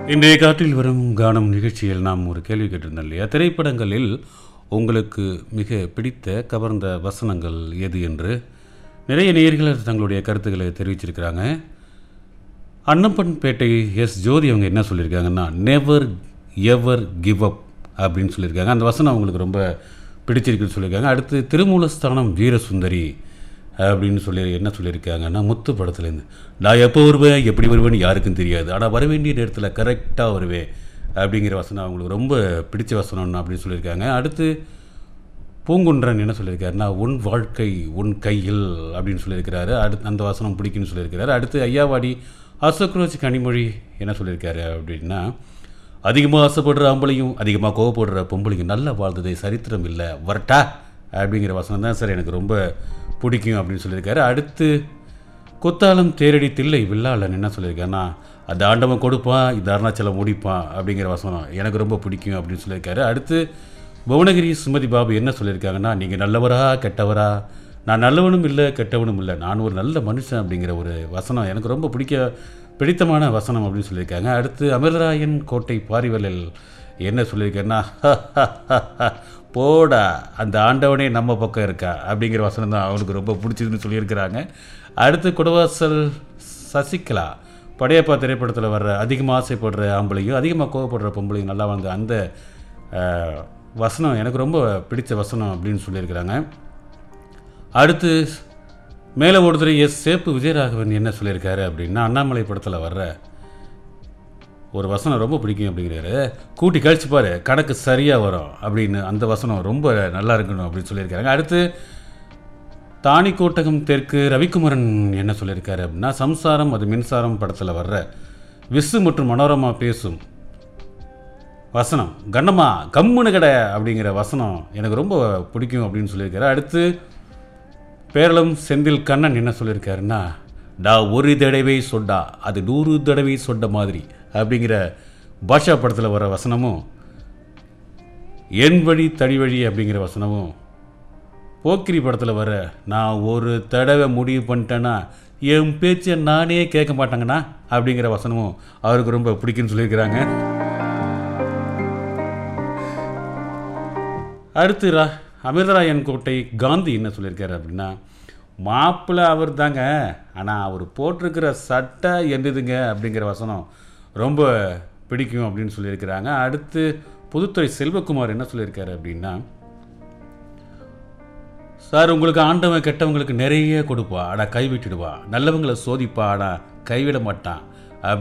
இன்றைய காற்றில் வரும் கானம் நிகழ்ச்சியில் நாம் ஒரு கேள்வி கேட்டிருந்தோம் இல்லையா? திரைப்படங்களில் உங்களுக்கு மிக பிடித்த கவர்ந்த வசனங்கள் எது என்று நிறைய நேயர்கள் தங்களுடைய கருத்துக்களை தெரிவிச்சிருக்கிறாங்க. அன்னப்பன்பேட்டை எஸ் ஜோதி அவங்க என்ன சொல்லியிருக்காங்கன்னா, நெவர் எவர் கிவ் அப் அப்படின்னு சொல்லியிருக்காங்க. அந்த வசனம் அவங்களுக்கு ரொம்ப பிடிச்சிருக்குன்னு சொல்லியிருக்காங்க. அடுத்து திருமூலஸ்தானம் வீரசுந்தரி அப்படின்னு சொல்லி என்ன சொல்லியிருக்காங்கன்னா, முத்து படத்துலேருந்து, நான் எப்போ வருவேன் எப்படி வருவேன்னு யாருக்கும் தெரியாது, ஆனால் வர வேண்டிய நேரத்தில் கரெக்டாக வருவேன் அப்படிங்கிற வசனம் அவங்களுக்கு ரொம்ப பிடிச்ச வசனம் அப்படின்னு சொல்லியிருக்காங்க. அடுத்து பூங்குன்றன் என்ன சொல்லியிருக்காருன்னா, உன் வாழ்க்கை உன் கையில் அப்படின்னு சொல்லியிருக்கிறாரு. அடுத்து அந்த வசனம் பிடிக்குன்னு சொல்லியிருக்கிறாரு. அடுத்து ஐயாவாடி அசோக்ரோஜ் கனிமொழி என்ன சொல்லியிருக்காரு அப்படின்னா, அதிகமாக ஆசைப்படுற ஆம்பளையும் அதிகமாக கோவப்படுற பொம்பளையும் நல்லா வாழ்ந்ததே சரித்திரம் இல்லை வரட்டா அப்படிங்கிற வசனம் தான் சார் எனக்கு ரொம்ப பிடிக்கும் அப்படின்னு சொல்லியிருக்காரு. அடுத்து கொத்தாலம் தேரடி தில்லை வில்லாளன் என்ன சொல்லியிருக்காருன்னா, அது ஆண்டவன் கொடுப்பான் இது அருணாச்சலம் முடிப்பான் அப்படிங்கிற வசனம் எனக்கு ரொம்ப பிடிக்கும் அப்படின்னு சொல்லியிருக்காரு. அடுத்து புவனகிரி சுமதி பாபு என்ன சொல்லியிருக்காங்கன்னா, நீங்கள் நல்லவரா கெட்டவரா, நான் நல்லவனும் இல்லை கெட்டவனும் இல்லை, நான் ஒரு நல்ல மனுஷன் அப்படிங்கிற ஒரு வசனம் எனக்கு ரொம்ப பிடித்தமான வசனம் அப்படின்னு சொல்லியிருக்காங்க. அடுத்து அமிர்தராயன் கோட்டை பாரிவலில் என்ன சொல்லியிருக்காருன்னா, போடா அந்த ஆண்டவனே நம்ம பக்கம் இருக்கா அப்படிங்கிற வசனம் தான் அவனுக்கு ரொம்ப பிடிச்சதுன்னு சொல்லியிருக்கிறாங்க. அடுத்து குடவாசல் சசிகலா படையப்பா திரைப்படத்தில் வர்ற அதிகமாக ஆசைப்படுற ஆம்பளையும் அதிகமாக கோவப்படுற பொம்பளையும் நல்லா வாழ்ந்த அந்த வசனம் எனக்கு ரொம்ப பிடிச்ச வசனம் அப்படின்னு சொல்லியிருக்கிறாங்க. அடுத்து மேலே ஒருத்தர் எஸ் சேப்பு விஜயராகவன் என்ன சொல்லியிருக்காரு அப்படின்னா, அண்ணாமலை படத்தில் வர்ற ஒரு வசனம் ரொம்ப பிடிக்கும் அப்படிங்கிறாரு, கூட்டி கழிச்சு பாரு கணக்கு சரியாக வரும் அப்படின்னு அந்த வசனம் ரொம்ப நல்லா இருக்கணும் அப்படின்னு சொல்லியிருக்காங்க. அடுத்து தாணிக்கோட்டகம் தெற்கு ரவிக்குமரன் என்ன சொல்லியிருக்காரு அப்படின்னா, சம்சாரம் அது மின்சாரம் படத்தில் வர்ற விசு மற்றும் மனோரமா பேசும் வசனம் கண்ணம்மா கம்முன்னு கடை அப்படிங்கிற வசனம் எனக்கு ரொம்ப பிடிக்கும் அப்படின்னு சொல்லியிருக்காரு. அடுத்து பேரளம் செந்தில் கண்ணன் என்ன சொல்லியிருக்காருன்னா, டா ஒரு தடவை சொன்னா அது 100 தடவை சொன்ன மாதிரி அப்படிங்கிற பாஷா படத்தில் வர வசனமும், என் வழி தனி வழி அப்படிங்கிற வசனமும், போக்கிரி படத்தில் வர நான் ஒரு தடவை முடிவு பண்ணிட்டேன்னா என் பேச்சை நானே கேட்க மாட்டாங்கண்ணா அப்படிங்கிற வசனமும் அவருக்கு ரொம்ப பிடிக்குன்னு சொல்லியிருக்கிறாங்க. அடுத்து அமிர்தராயன் கோட்டை காந்தி என்ன சொல்லியிருக்காரு அப்படின்னா, மாப்பிள்ளை அவர் தாங்க ஆனால் அவர் போட்டிருக்கிற சட்டை என்னதுங்க அப்படிங்கிற வசனம் ரொம்ப பிடிக்கும் அப்படின்னு சொல்லியிருக்கிறாங்க. அடுத்து புதுத்துறை செல்வகுமார் என்ன சொல்லியிருக்காரு அப்படின்னா, சார் உங்களுக்கு ஆண்டவன் கெட்டவங்களுக்கு நிறைய கொடுப்பா ஆனால் கைவிட்டுடுவா, நல்லவங்களை சோதிப்பா ஆனால் கைவிட மாட்டான்,